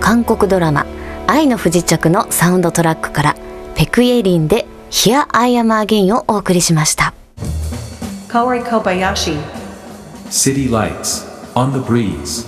韓国ドラマ愛の不時着のサウンドトラックからペクイエリンで Here I Am Again をお送りしました。 Kaori Kobayashi City Lights on the Breeze。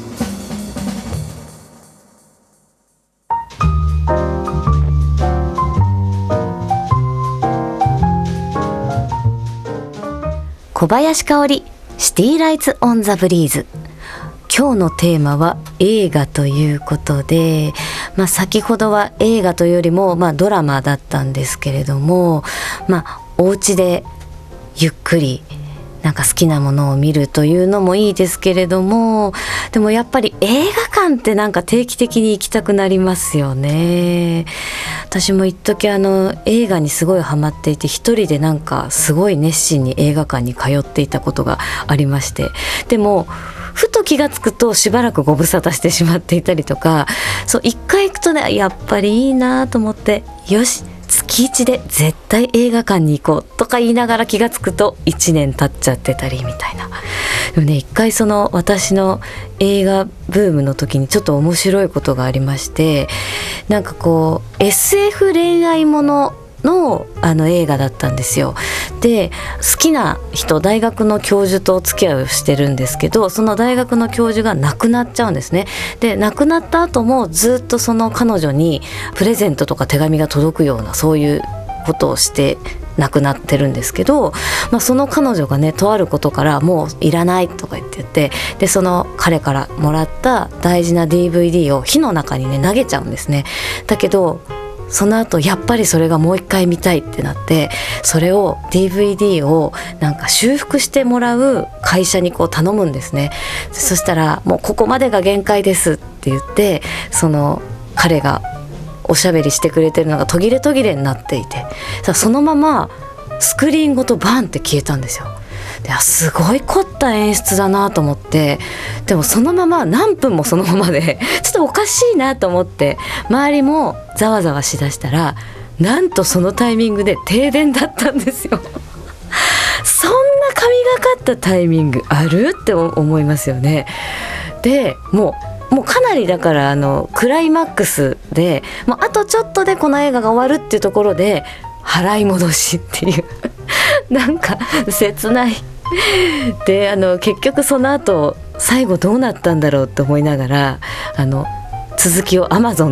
小林香織シティライツオンザブリーズ。今日のテーマは映画ということで、先ほどは映画というよりも、ドラマだったんですけれども、お家でゆっくりなんか好きなものを見るというのもいいですけれども、でもやっぱり映画館ってなんか定期的に行きたくなりますよね。私も一時映画にすごいハマっていて、一人でなんかすごい熱心に映画館に通っていたことがありまして、でもふと気がつくとしばらくご無沙汰してしまっていたりとか、そう一回行くとね、やっぱりいいなと思って、よし月1で絶対映画館に行こうとか言いながら気がつくと1年経っちゃってたりみたいな。でもね、一回その私の映画ブームの時にちょっと面白いことがありまして、なんかこう SF 恋愛ものの映画だったんですよ。で、好きな人、大学の教授とお付き合いをしてるんですけど、その大学の教授が亡くなっちゃうんですね。で、亡くなった後もずっとその彼女にプレゼントとか手紙が届くような、そういうことをして亡くなってるんですけど、その彼女がね、とあることからもういらないとか言って、でその彼からもらった大事な DVD を火の中にね投げちゃうんですね。だけどその後やっぱりそれがもう一回見たいってなって、それを DVD をなんか修復してもらう会社にこう頼むんですね。そしたらもうここまでが限界ですって言って、その彼がおしゃべりしてくれてるのが途切れ途切れになっていて、そのままスクリーンごとバンって消えたんですよ。ですごい凝った演出だなと思って、でもそのまま何分もそのままでちょっとおかしいなと思って、周りもざわざわしだしたら、なんとそのタイミングで停電だったんですよ。そんな神がかったタイミングあるって思いますよね。でもうかなりだからクライマックスで、もうあとちょっとでこの映画が終わるっていうところで払い戻しっていうなんか切ないで、結局その後最後どうなったんだろうと思いながら、続きを Amazon